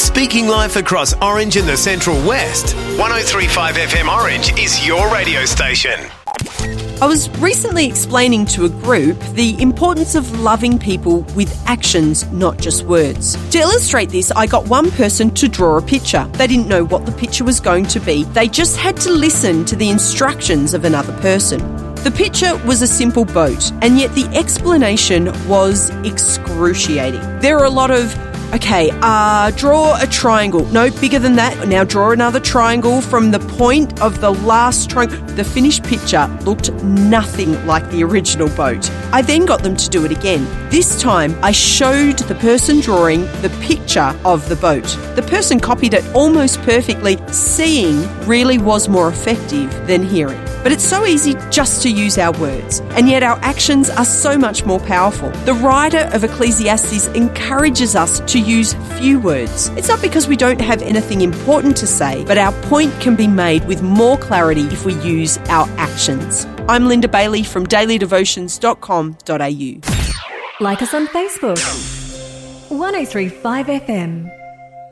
Speaking life across Orange and the Central West. 103.5 FM Orange is your radio station. I was recently explaining to a group the importance of loving people with actions, not just words. To illustrate this, I got one person to draw a picture. They didn't know what the picture was going to be. They just had to listen to the instructions of another person. The picture was a simple boat, and yet the explanation was excruciating. There are a lot of, draw a triangle. No, bigger than that. Now draw another triangle from the point of the last triangle. The finished picture looked nothing like the original boat. I then got them to do it again. This time, I showed the person drawing the picture of the boat. The person copied it almost perfectly. Seeing really was more effective than hearing. But it's so easy just to use our words, and yet our actions are so much more powerful. The writer of Ecclesiastes encourages us to use few words. It's not because we don't have anything important to say, but our point can be made with more clarity if we use our actions. I'm Linda Bailey from dailydevotions.com.au. Like us on Facebook. 103.5 FM.